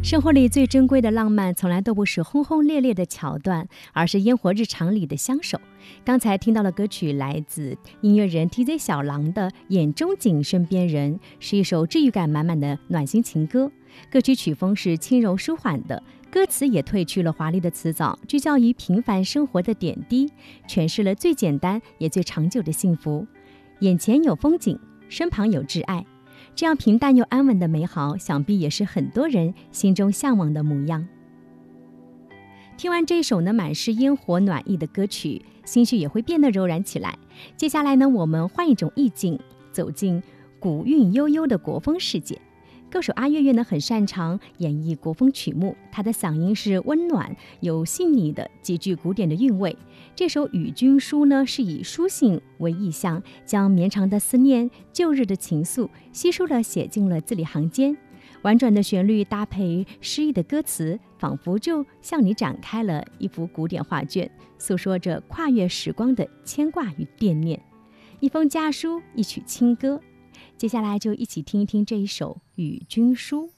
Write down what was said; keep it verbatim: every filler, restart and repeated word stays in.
生活里最珍贵的浪漫，从来都不是轰轰烈烈的桥段，而是烟火日常里的相守。刚才听到的歌曲来自音乐人 T Z 小狼的《眼中景身边人》，是一首治愈感满满的暖心情歌。歌曲曲风是轻柔舒缓的，歌词也褪去了华丽的词藻，聚焦于平凡生活的点滴，诠释了最简单也最长久的幸福。眼前有风景，身旁有挚爱，这样平淡又安稳的美好，想必也是很多人心中向往的模样。听完这首呢满是烟火暖意的歌曲，心绪也会变得柔软起来。接下来呢，我们换一种意境，走进古韵悠悠的国风世界。歌手阿月月呢很擅长演绎国风曲目，她的嗓音是温暖有细腻的，极具古典的韵味。这首《与君书》呢是以书信为意象，将绵长的思念、旧日的情愫悉数地写进了字里行间。婉转的旋律搭配诗意的歌词，仿佛就向你展开了一幅古典画卷，诉说着跨越时光的牵挂与惦念。一封家书，一曲清歌。接下来就一起听一听这一首《与君书》。